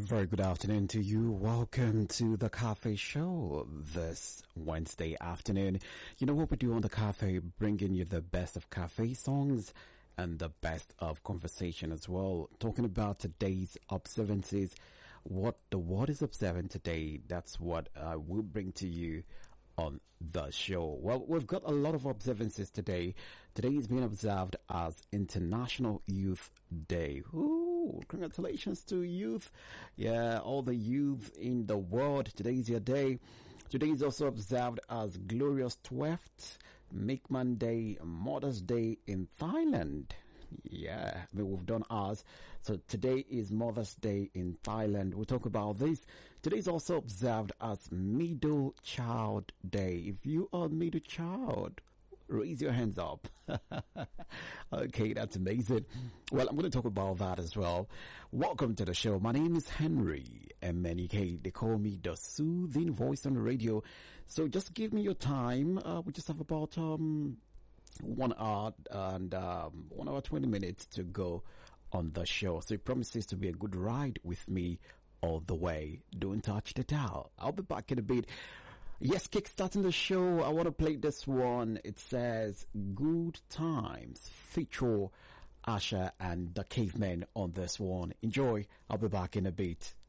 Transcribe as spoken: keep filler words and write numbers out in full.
very good afternoon to you. Welcome to the Cafe Show this Wednesday afternoon. You know what we do on the Cafe, bringing you the best of cafe songs and the best of conversation as well. Talking about today's observances, what the world is observing today, that's what I will bring to you on the show. Well, we've got a lot of observances today. Today is being observed as International Youth Day. Ooh, congratulations to youth. Yeah, all the youth in the world. Today is your day. Today is also observed as Glorious twelfth, Milkman Day, Mother's Day in Thailand. Yeah, I mean, we've done ours. So today is Mother's Day in Thailand. We'll talk about this. Today is also observed as Middle Child Day. If you are a middle child, raise your hands up. Okay, that's amazing. Well, I'm going to talk about that as well. Welcome to the show. My name is Henry M N E K. They call me the soothing voice on the radio. So just give me your time. Uh, we just have about, um, one hour and um, one hour twenty minutes to go on the show. So it promises to be a good ride with me all the way. Don't touch the dial. I'll be back in a bit. Yes, kickstarting the show. I want to play this one. It says Good Times. Feature Asha and the Cavemen on this one. Enjoy. I'll be back in a bit.